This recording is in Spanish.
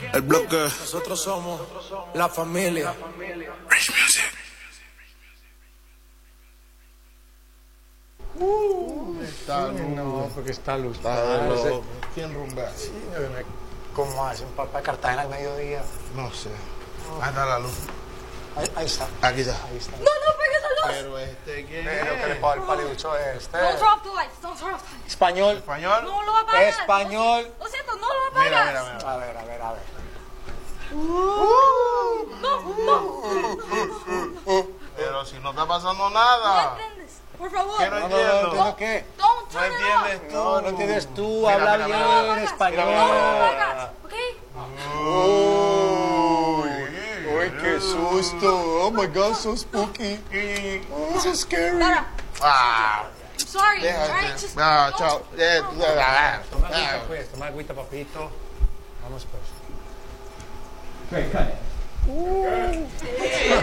El bloque. Nosotros somos la familia. Rich Music. Está No, porque está luz. ¿Quién rumbea? Sí, ¿cómo hacen para Cartagena al mediodía? No sé. Ahí está la luz. Ahí está. Aquí está. Ahí está. No, no pegues la luz. Pero ¿quién Pero que le es? paga el paliducho este. Don't turn off the lights. Don't turn off the lights. Español. ¿Español? No lo apagas. Español. Lo siento, no lo apagas. Mira. A ver. No. Pero si no está pasando No nada. entiendes. Por favor. ¿Qué no No entiendo? entiendo qué. Don't No turn it entiendes off. tú. No entiendes tú. Mira, Habla mira, bien No lo apagas. español. No lo apagas. ¿Ok? Uy, qué susto. Oh my God, so spooky. Oh, so scary. Dara, Ah, I'm sorry. Alright, just don't- chao. Toma agüita, papito. Vamos pues. Great, cut it.